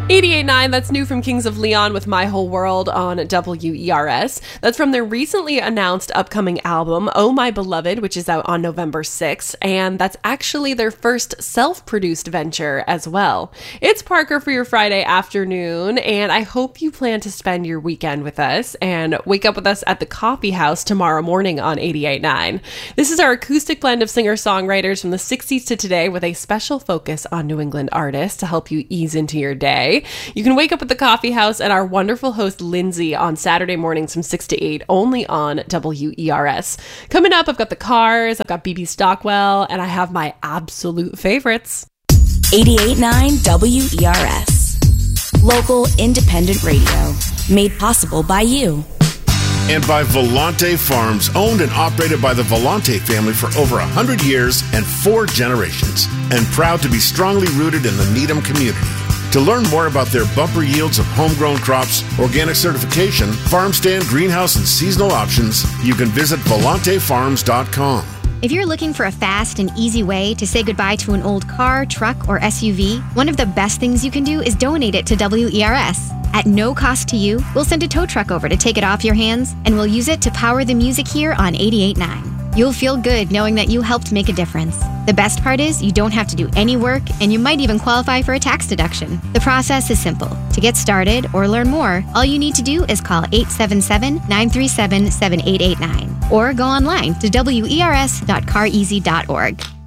88.9, that's new from Kings of Leon with My Whole World on WERS. That's from their recently announced upcoming album, Oh My Beloved, which is out on November 6th, and that's actually their first self-produced venture as well. It's Parker for your Friday afternoon, and I hope you plan to spend your weekend with us and wake up with us at the Coffee House tomorrow morning on 88.9. This is our acoustic blend of singer-songwriters from the 60s to today with a special focus on New England artists to help you ease into your day. You can wake up at the Coffee House and our wonderful host Lindsay on Saturday mornings from 6 to 8 only on WERS. Coming up, I've got the Cars, I've got BB Stockwell, and I have my absolute favorites. 88.9 WERS. Local independent radio. Made possible by you. And by Volante Farms, owned and operated by the Volante family for over 100 years and 4 generations. And proud to be strongly rooted in the Needham community. To learn more about their bumper yields of homegrown crops, organic certification, farm stand, greenhouse, and seasonal options, you can visit volantefarms.com. If you're looking for a fast and easy way to say goodbye to an old car, truck, or SUV, one of the best things you can do is donate it to WERS. At no cost to you, we'll send a tow truck over to take it off your hands, and we'll use it to power the music here on 88.9. You'll feel good knowing that you helped make a difference. The best part is you don't have to do any work, and you might even qualify for a tax deduction. The process is simple. To get started or learn more, all you need to do is call 877-937-7889 or go online to wers.careasy.org.